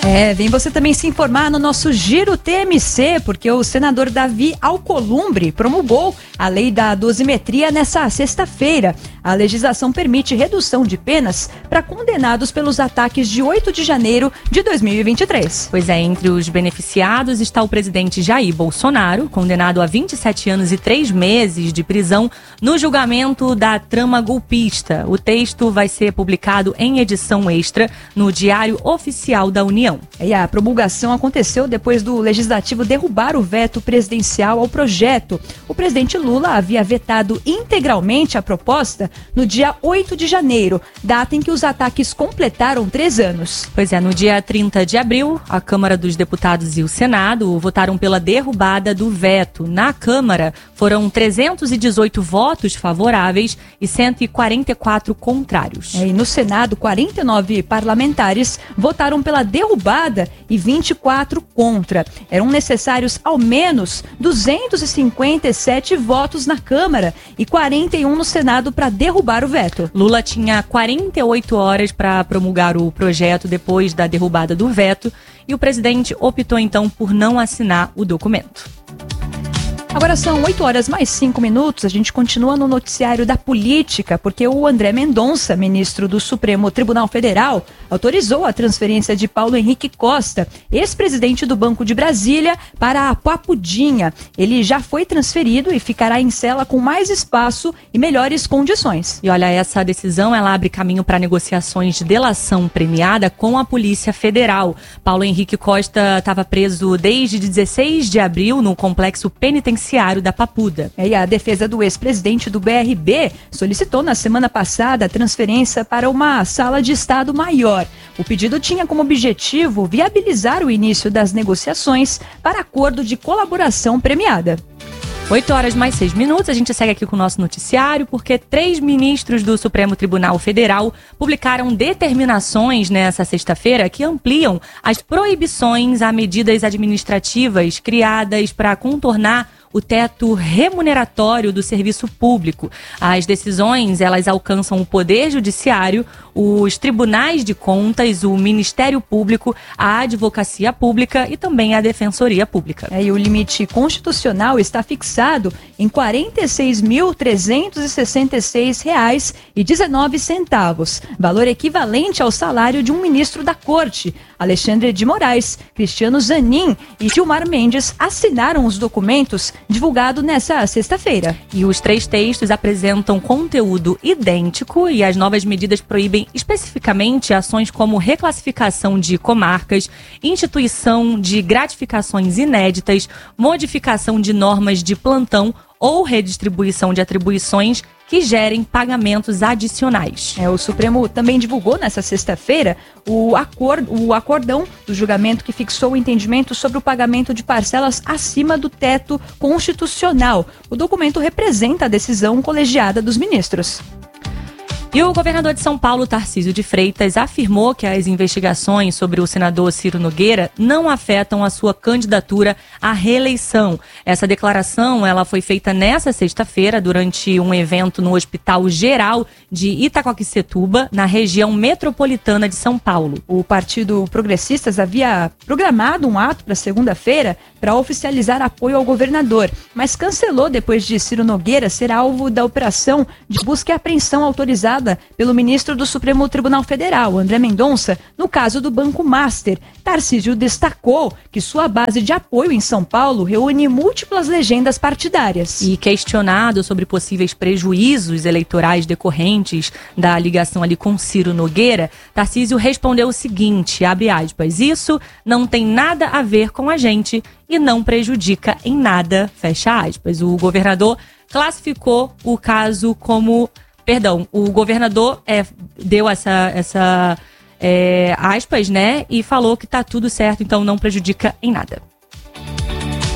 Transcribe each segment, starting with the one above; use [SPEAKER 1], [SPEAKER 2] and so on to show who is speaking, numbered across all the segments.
[SPEAKER 1] Vem você também se informar no nosso Giro TMC, porque o senador Davi Alcolumbre promulgou a lei da dosimetria nessa sexta-feira. A legislação permite redução de penas para condenados pelos ataques de 8 de janeiro de 2023.
[SPEAKER 2] Pois é, entre os beneficiados está o presidente Jair Bolsonaro, condenado a 27 anos e 3 meses de prisão no julgamento da trama golpista. O texto vai ser publicado em edição extra no Diário Oficial da União.
[SPEAKER 1] E a promulgação aconteceu depois do Legislativo derrubar o veto presidencial ao projeto. O presidente Lula havia vetado integralmente a proposta no dia 8 de janeiro, data em que os ataques completaram 3 anos.
[SPEAKER 2] Pois é, no dia 30 de abril, a Câmara dos Deputados e o Senado votaram pela derrubada do veto. Na Câmara, foram 318 votos favoráveis e 144 contrários.
[SPEAKER 1] E no Senado, 49 parlamentares votaram pela derrubada e 24 contra. Eram necessários ao menos 257 votos na Câmara e 41 no Senado para derrubar o veto.
[SPEAKER 2] Lula tinha 48 horas para promulgar o projeto depois da derrubada do veto e o presidente optou então por não assinar o documento.
[SPEAKER 1] Agora são 8 horas mais 5 minutos, a gente continua no noticiário da política, porque o André Mendonça, ministro do Supremo Tribunal Federal, autorizou a transferência de Paulo Henrique Costa, ex-presidente do Banco de Brasília, para a Papudinha. Ele já foi transferido e ficará em cela com mais espaço e melhores condições.
[SPEAKER 2] E olha, essa decisão ela abre caminho para negociações de delação premiada com a Polícia Federal. Paulo Henrique Costa estava preso desde 16 de abril no complexo penitenciário da Papuda.
[SPEAKER 1] E a defesa do ex-presidente do BRB solicitou na semana passada a transferência para uma sala de estado maior. O pedido tinha como objetivo viabilizar o início das negociações para acordo de colaboração premiada.
[SPEAKER 2] 8 horas mais 6 minutos, a gente segue aqui com o nosso noticiário, porque 3 ministros do Supremo Tribunal Federal publicaram determinações nessa sexta-feira que ampliam as proibições a medidas administrativas criadas para contornar o teto remuneratório do serviço público. As decisões, elas alcançam o Poder Judiciário, os Tribunais de Contas, o Ministério Público, a Advocacia Pública e também a Defensoria Pública.
[SPEAKER 1] E o limite constitucional está fixado em R$ 46.366,19, valor equivalente ao salário de um ministro da Corte. Alexandre de Moraes, Cristiano Zanin e Gilmar Mendes assinaram os documentos divulgados nessa sexta-feira.
[SPEAKER 2] E os 3 textos apresentam conteúdo idêntico e as novas medidas proíbem especificamente ações como reclassificação de comarcas, instituição de gratificações inéditas, modificação de normas de plantão ou redistribuição de atribuições que gerem pagamentos adicionais.
[SPEAKER 1] O Supremo também divulgou nessa sexta-feira o acordão do julgamento que fixou o entendimento sobre o pagamento de parcelas acima do teto constitucional. O documento representa a decisão colegiada dos ministros.
[SPEAKER 2] E o governador de São Paulo, Tarcísio de Freitas, afirmou que as investigações sobre o senador Ciro Nogueira não afetam a sua candidatura à reeleição. Essa declaração ela foi feita nessa sexta-feira durante um evento no Hospital Geral de Itacoaquecetuba, na região metropolitana de São Paulo.
[SPEAKER 1] O Partido Progressistas havia programado um ato para segunda-feira para oficializar apoio ao governador, mas cancelou depois de Ciro Nogueira ser alvo da operação de busca e apreensão autorizada pelo ministro do Supremo Tribunal Federal, André Mendonça, no caso do Banco Master. Tarcísio destacou que sua base de apoio em São Paulo reúne múltiplas legendas partidárias.
[SPEAKER 2] E questionado sobre possíveis prejuízos eleitorais decorrentes da ligação ali com Ciro Nogueira, Tarcísio respondeu o seguinte, abre aspas, isso não tem nada a ver com a gente e não prejudica em nada, fecha aspas. O governador classificou o caso como... o governador deu essa aspas, né? E falou que tá tudo certo, então não prejudica em nada.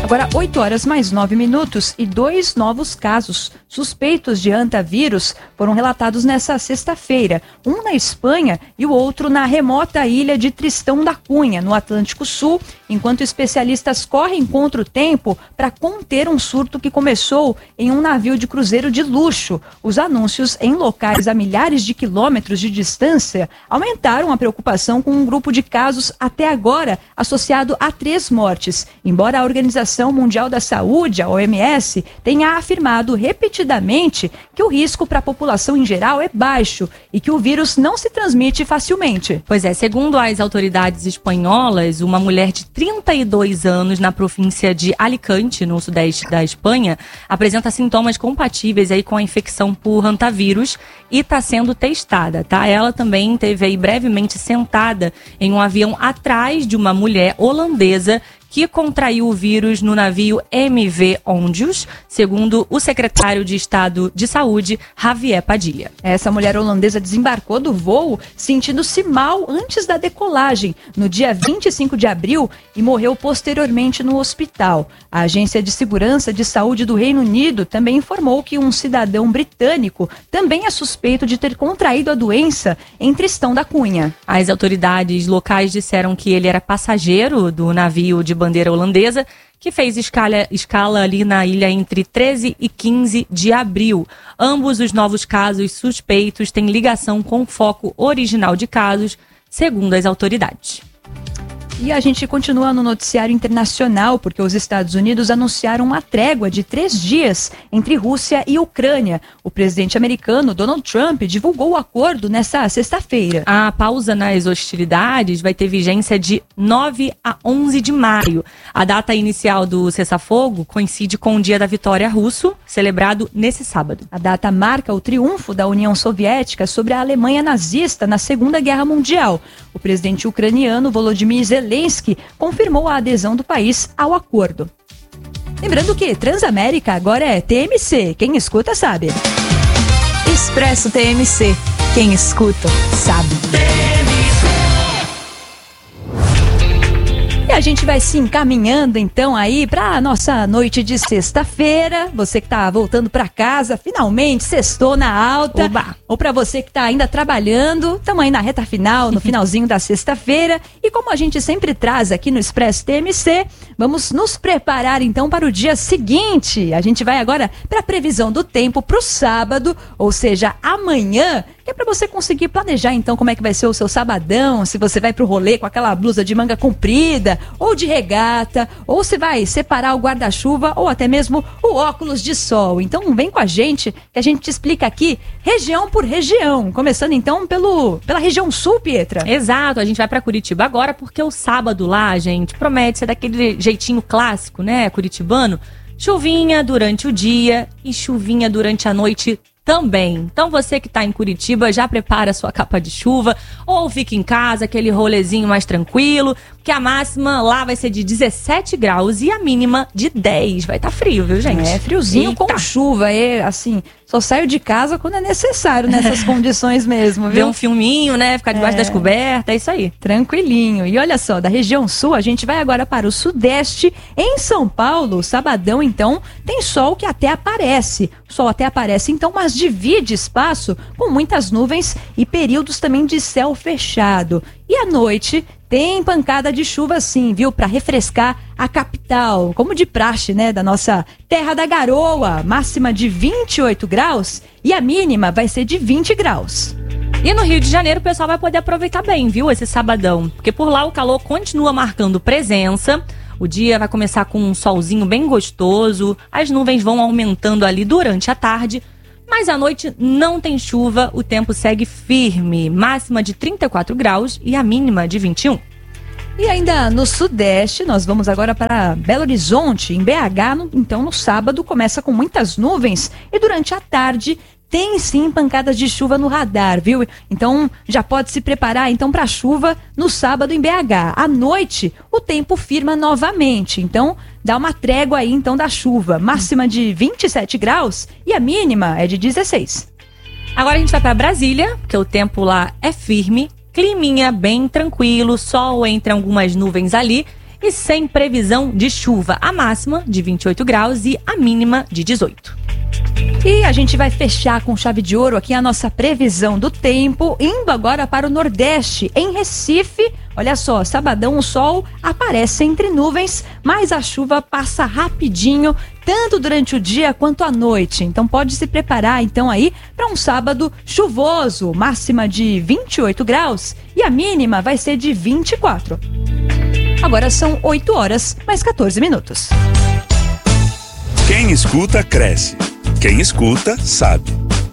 [SPEAKER 1] Agora, 8 horas mais 9 minutos e 2 novos casos suspeitos de hantavírus foram relatados nessa sexta-feira. Um na Espanha e o outro na remota ilha de Tristão da Cunha, no Atlântico Sul, enquanto especialistas correm contra o tempo para conter um surto que começou em um navio de cruzeiro de luxo. Os anúncios em locais a milhares de quilômetros de distância aumentaram a preocupação com um grupo de casos até agora associado a 3 mortes, embora a Organização Mundial da Saúde, a OMS, tenha afirmado repetidamente que o risco para a população em geral é baixo e que o vírus não se transmite facilmente.
[SPEAKER 2] Pois é, segundo as autoridades espanholas, uma mulher de 32 anos na província de Alicante, no sudeste da Espanha, apresenta sintomas compatíveis aí com a infecção por hantavírus e está sendo testada, tá? Ela também teve aí brevemente sentada em um avião atrás de uma mulher holandesa que contraiu o vírus no navio MV Ondius, segundo o secretário de Estado de Saúde, Javier Padilha.
[SPEAKER 1] Essa mulher holandesa desembarcou do voo sentindo-se mal antes da decolagem, no dia 25 de abril, e morreu posteriormente no hospital. A Agência de Segurança de Saúde do Reino Unido também informou que um cidadão britânico também é suspeito de ter contraído a doença em Tristão da Cunha.
[SPEAKER 2] As autoridades locais disseram que ele era passageiro do navio de bandeira holandesa, que fez escala ali na ilha entre 13 e 15 de abril. Ambos os novos casos suspeitos têm ligação com o foco original de casos, segundo as autoridades.
[SPEAKER 1] E a gente continua no noticiário internacional, porque os Estados Unidos anunciaram uma trégua de 3 dias entre Rússia e Ucrânia. O presidente americano, Donald Trump, divulgou o acordo nessa sexta-feira.
[SPEAKER 2] A pausa nas hostilidades vai ter vigência de 9 a 11 de maio. A data inicial do cessar-fogo coincide com o Dia da Vitória Russo, celebrado nesse sábado.
[SPEAKER 1] A data marca o triunfo da União Soviética sobre a Alemanha nazista na Segunda Guerra Mundial. O presidente ucraniano, Volodymyr Zelensky, confirmou a adesão do país ao acordo. Lembrando que Transamérica agora é TMC. Quem escuta sabe.
[SPEAKER 3] Expresso TMC. Quem escuta sabe.
[SPEAKER 1] E a gente vai se encaminhando então aí para nossa noite de sexta-feira. Você que tá voltando para casa, finalmente sextou na alta.
[SPEAKER 2] Oba.
[SPEAKER 1] Ou para você que tá ainda trabalhando, estamos aí na reta final, no finalzinho da sexta-feira. E como a gente sempre traz aqui no Expresso TMC, vamos nos preparar então para o dia seguinte. A gente vai agora para a previsão do tempo para o sábado, ou seja, amanhã, que é para você conseguir planejar então como é que vai ser o seu sabadão, se você vai pro rolê com aquela blusa de manga comprida, ou de regata, ou se vai separar o guarda-chuva, ou até mesmo o óculos de sol. Então vem com a gente, que a gente te explica aqui, região por região. Começando então pela região sul, Pietra.
[SPEAKER 2] Exato, a gente vai para Curitiba agora, porque o sábado lá, gente, promete ser daquele jeitinho clássico, né, curitibano. Chuvinha durante o dia e chuvinha durante a noite também. Então você que está em Curitiba, já prepara a sua capa de chuva ou fica em casa, aquele rolezinho mais tranquilo, que a máxima lá vai ser de 17 graus e a mínima de 10. Vai estar frio, viu, gente?
[SPEAKER 1] É, friozinho. Eita. Com chuva, assim, só saio de casa quando é necessário nessas condições mesmo, viu?
[SPEAKER 2] Ver um filminho, né? Ficar debaixo das cobertas, é isso aí.
[SPEAKER 1] Tranquilinho. E olha só, da região sul, a gente vai agora para o sudeste. Em São Paulo, sabadão, então, tem sol que até aparece. O sol até aparece, então, mas divide espaço com muitas nuvens e períodos também de céu fechado. E à noite tem pancada de chuva sim, viu? Para refrescar a capital, como de praxe, né? Da nossa terra da garoa. Máxima de 28 graus e a mínima vai ser de 20 graus.
[SPEAKER 2] E no Rio de Janeiro o pessoal vai poder aproveitar bem, viu? Esse sabadão. Porque por lá o calor continua marcando presença. O dia vai começar com um solzinho bem gostoso. As nuvens vão aumentando ali durante a tarde. Mas à noite não tem chuva, o tempo segue firme, máxima de 34 graus e a mínima de 21.
[SPEAKER 1] E ainda no sudeste, nós vamos agora para Belo Horizonte, em BH, então no sábado começa com muitas nuvens e durante a tarde tem sim pancadas de chuva no radar, viu? Então já pode se preparar então para chuva no sábado em BH. À noite o tempo firma novamente, então dá uma trégua aí então da chuva. Máxima de 27 graus e a mínima é de 16.
[SPEAKER 2] Agora a gente vai para Brasília, porque o tempo lá é firme, climinha bem tranquilo, sol entre algumas nuvens ali. e sem previsão de chuva. A máxima de 28 graus e a mínima de 18.
[SPEAKER 1] E a gente vai fechar com chave de ouro aqui a nossa previsão do tempo, indo agora para o Nordeste, em Recife. Olha só, sabadão o sol aparece entre nuvens, mas a chuva passa rapidinho, tanto durante o dia quanto à noite. Então pode se preparar então aí para um sábado chuvoso, máxima de 28 graus e a mínima vai ser de 24. Agora são 8 horas mais 14 minutos.
[SPEAKER 4] Quem escuta, cresce. Quem escuta, sabe.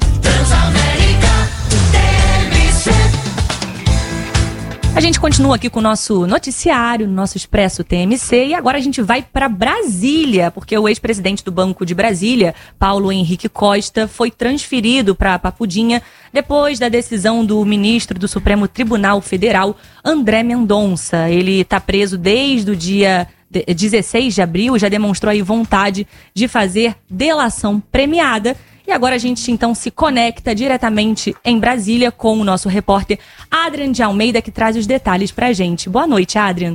[SPEAKER 2] A gente continua aqui com o nosso noticiário, no nosso Expresso TMC, e agora a gente vai para Brasília, porque o ex-presidente do Banco de Brasília, Paulo Henrique Costa, foi transferido para Papudinha depois da decisão do ministro do Supremo Tribunal Federal, André Mendonça. Ele está preso desde o dia 16 de abril, já demonstrou aí vontade de fazer delação premiada. E agora a gente então se conecta diretamente em Brasília com o nosso repórter Adrian de Almeida, que traz os detalhes pra gente. Boa noite, Adrian.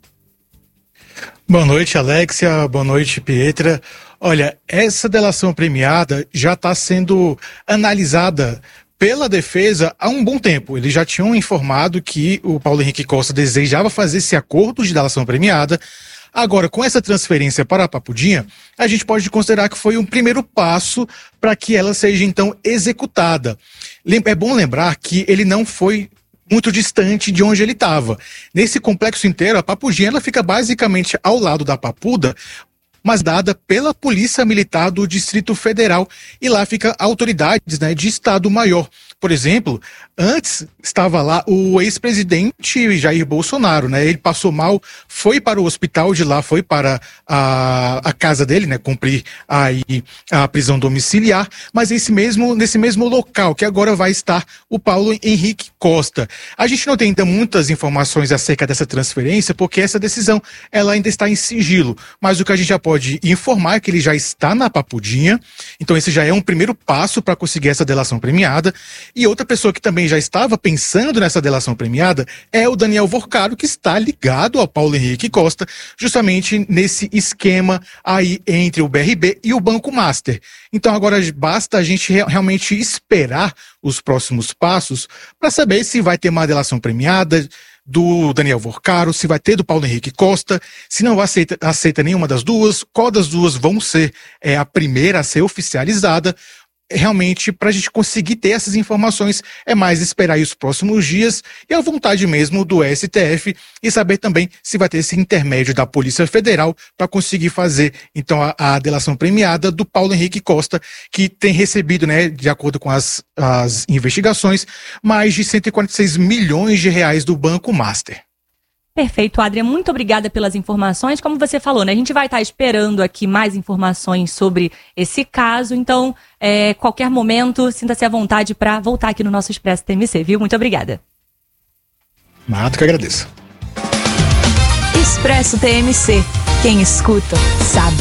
[SPEAKER 5] Boa noite, Alexia. Boa noite, Pietra. Olha, essa delação premiada já está sendo analisada pela defesa há um bom tempo. Eles já tinham informado que o Paulo Henrique Costa desejava fazer esse acordo de delação premiada. Agora, com essa transferência para a Papudinha, a gente pode considerar que foi um primeiro passo para que ela seja, então, executada. É bom lembrar que ele não foi muito distante de onde ele estava. Nesse complexo inteiro, a Papudinha ela fica basicamente ao lado da Papuda, mas dada pela Polícia Militar do Distrito Federal. E lá fica autoridades, né, de Estado-Maior. Por exemplo, antes estava lá o ex-presidente Jair Bolsonaro, né? Ele passou mal, foi para o hospital de lá, foi para a casa dele, né? Cumprir aí a prisão domiciliar, mas nesse mesmo local que agora vai estar o Paulo Henrique Costa. A gente não tem ainda muitas informações acerca dessa transferência, porque essa decisão ela ainda está em sigilo, mas o que a gente já pode informar é que ele já está na Papudinha, então esse já é um primeiro passo para conseguir essa delação premiada. E outra pessoa que também já estava pensando nessa delação premiada é o Daniel Vorcaro, que está ligado ao Paulo Henrique Costa, justamente nesse esquema aí entre o BRB e o Banco Master. Então agora basta a gente realmente esperar os próximos passos para saber se vai ter uma delação premiada do Daniel Vorcaro, se vai ter do Paulo Henrique Costa, se não aceita nenhuma das duas, qual das duas vão ser a primeira a ser oficializada. Realmente, para a gente conseguir ter essas informações, é mais esperar aí os próximos dias e a vontade mesmo do STF e saber também se vai ter esse intermédio da Polícia Federal para conseguir fazer, então, a delação premiada do Paulo Henrique Costa, que tem recebido, né, de acordo com as investigações, mais de 146 milhões de reais do Banco Master.
[SPEAKER 2] Perfeito, Adrian. Muito obrigada pelas informações. Como você falou, né? A gente vai estar esperando aqui mais informações sobre esse caso. Então, qualquer momento, sinta-se à vontade para voltar aqui no nosso Expresso TMC, viu? Muito obrigada.
[SPEAKER 5] Nada que agradeço.
[SPEAKER 3] Expresso TMC. Quem escuta, sabe.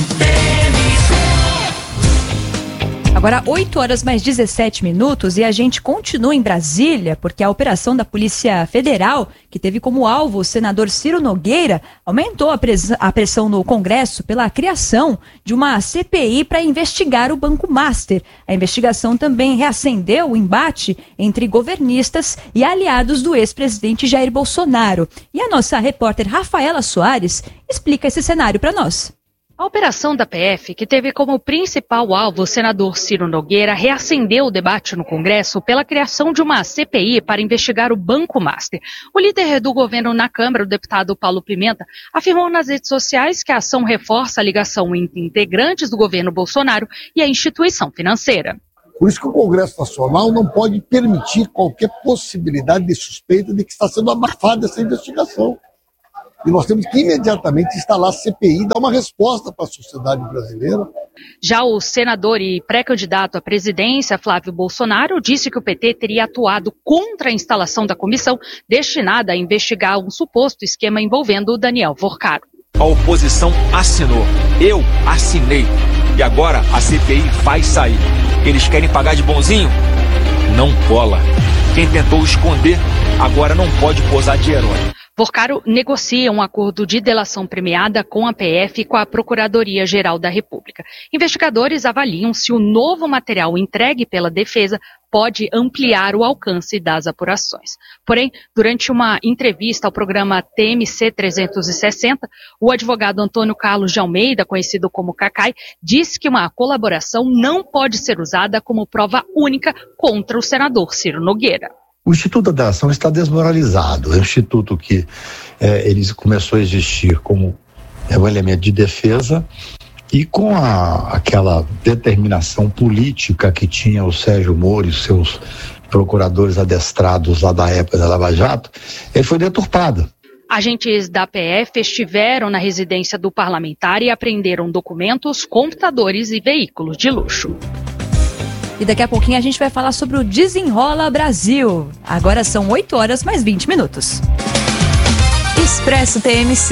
[SPEAKER 1] Agora 8 horas mais 17 minutos e a gente continua em Brasília, porque a operação da Polícia Federal, que teve como alvo o senador Ciro Nogueira, aumentou a pressão no Congresso pela criação de uma CPI para investigar o Banco Master. A investigação também reacendeu o embate entre governistas e aliados do ex-presidente Jair Bolsonaro. E a nossa repórter Rafaela Soares explica esse cenário para nós.
[SPEAKER 6] A operação da PF, que teve como principal alvo o senador Ciro Nogueira, reacendeu o debate no Congresso pela criação de uma CPI para investigar o Banco Master. O líder do governo na Câmara, o deputado Paulo Pimenta, afirmou nas redes sociais que a ação reforça a ligação entre integrantes do governo Bolsonaro e a instituição financeira.
[SPEAKER 7] Por isso que o Congresso Nacional não pode permitir qualquer possibilidade de suspeita de que está sendo abafada essa investigação. E nós temos que imediatamente instalar a CPI e dar uma resposta para a sociedade brasileira.
[SPEAKER 6] Já o senador e pré-candidato à presidência, Flávio Bolsonaro, disse que o PT teria atuado contra a instalação da comissão destinada a investigar um suposto esquema envolvendo o Daniel Vorcaro.
[SPEAKER 8] A oposição assinou, eu assinei, e agora a CPI vai sair. Eles querem pagar de bonzinho? Não cola. Quem tentou esconder, agora não pode posar de herói.
[SPEAKER 6] Porcaro negocia um acordo de delação premiada com a PF e com a Procuradoria-Geral da República. Investigadores avaliam se o novo material entregue pela defesa pode ampliar o alcance das apurações. Porém, durante uma entrevista ao programa TMC 360, o advogado Antônio Carlos de Almeida, conhecido como Cacai, disse que uma colaboração não pode ser usada como prova única contra o senador Ciro Nogueira.
[SPEAKER 9] O Instituto da Delação está desmoralizado. É um instituto que ele começou a existir como um elemento de defesa e com aquela determinação política que tinha o Sérgio Moro e seus procuradores adestrados lá da época da Lava Jato, ele foi deturpado.
[SPEAKER 6] Agentes da PF estiveram na residência do parlamentar e apreenderam documentos, computadores e veículos de luxo.
[SPEAKER 1] E daqui a pouquinho a gente vai falar sobre o Desenrola Brasil. Agora são 8 horas mais 20 minutos.
[SPEAKER 3] Expresso TMC.